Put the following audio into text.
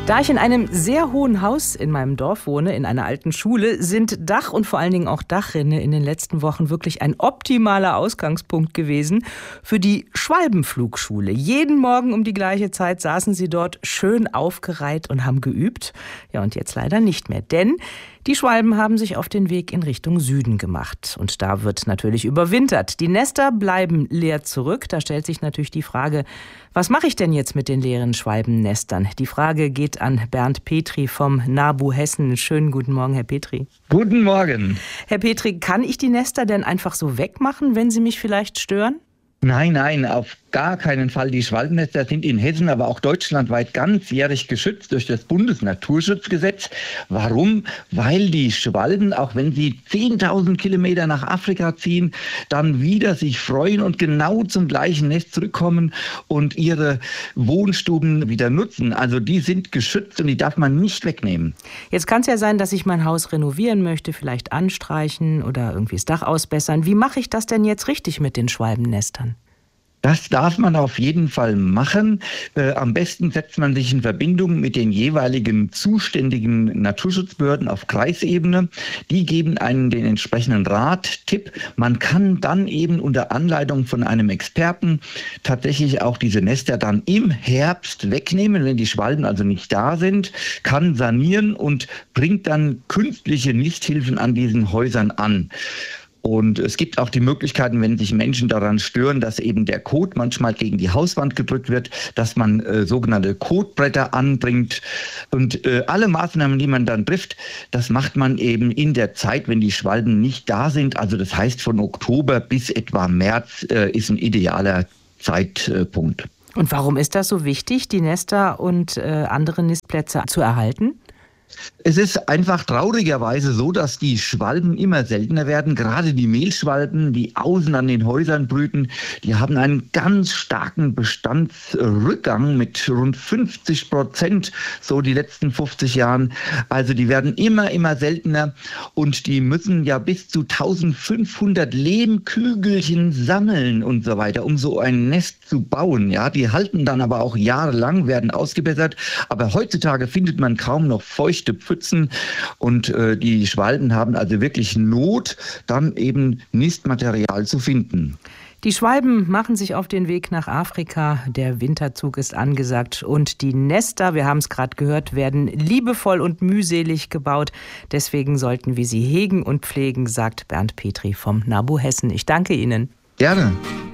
Da ich in einem sehr hohen Haus in meinem Dorf wohne, in einer alten Schule, sind Dach und vor allen Dingen auch Dachrinne in den letzten Wochen wirklich ein optimaler Ausgangspunkt gewesen für die Schwalbenflugschule. Jeden Morgen um die gleiche Zeit saßen sie dort schön aufgereiht und haben geübt. Ja, und jetzt leider nicht mehr, denn die Schwalben haben sich auf den Weg in Richtung Süden gemacht. Und da wird natürlich überwintert. Die Nester bleiben leer zurück. Da stellt sich natürlich die Frage, was mache ich denn jetzt mit den leeren Schwalbennestern? Die Frage geht an Bernd Petri vom NABU Hessen. Schönen guten Morgen, Herr Petri. Guten Morgen. Herr Petri, kann ich die Nester denn einfach so wegmachen, wenn sie mich vielleicht stören? Nein, auf gar keinen Fall. Die Schwalbennester sind in Hessen, aber auch deutschlandweit ganzjährig geschützt durch das Bundesnaturschutzgesetz. Warum? Weil die Schwalben, auch wenn sie 10.000 Kilometer nach Afrika ziehen, dann wieder sich freuen und genau zum gleichen Nest zurückkommen und ihre Wohnstuben wieder nutzen. Also die sind geschützt und die darf man nicht wegnehmen. Jetzt kann es ja sein, dass ich mein Haus renovieren möchte, vielleicht anstreichen oder irgendwie das Dach ausbessern. Wie mache ich das denn jetzt richtig mit den Schwalbennestern? Das darf man auf jeden Fall machen. Am besten setzt man sich in Verbindung mit den jeweiligen zuständigen Naturschutzbehörden auf Kreisebene. Die geben einen den entsprechenden Rat, Tipp. Man kann dann eben unter Anleitung von einem Experten tatsächlich auch diese Nester dann im Herbst wegnehmen, wenn die Schwalben also nicht da sind, kann sanieren und bringt dann künstliche Nisthilfen an diesen Häusern an. Und es gibt auch die Möglichkeiten, wenn sich Menschen daran stören, dass eben der Kot manchmal gegen die Hauswand gedrückt wird, dass man sogenannte Kotbretter anbringt. Und alle Maßnahmen, die man dann trifft, das macht man eben in der Zeit, wenn die Schwalben nicht da sind. Also das heißt, von Oktober bis etwa März ist ein idealer Zeitpunkt. Und warum ist das so wichtig, die Nester und andere Nistplätze zu erhalten? Es ist einfach traurigerweise so, dass die Schwalben immer seltener werden. Gerade die Mehlschwalben, die außen an den Häusern brüten, die haben einen ganz starken Bestandsrückgang mit rund 50%, so die letzten 50 Jahren. Also die werden immer seltener und die müssen ja bis zu 1500 Lehmkügelchen sammeln und so weiter, um so ein Nest zu bauen. Ja, die halten dann aber auch jahrelang, werden ausgebessert. Aber heutzutage findet man kaum noch feuchte Pfützen und die Schwalben haben also wirklich Not, dann eben Nistmaterial zu finden. Die Schwalben machen sich auf den Weg nach Afrika. Der Winterzug ist angesagt und die Nester, wir haben es gerade gehört, werden liebevoll und mühselig gebaut. Deswegen sollten wir sie hegen und pflegen, sagt Bernd Petri vom NABU Hessen. Ich danke Ihnen. Gerne.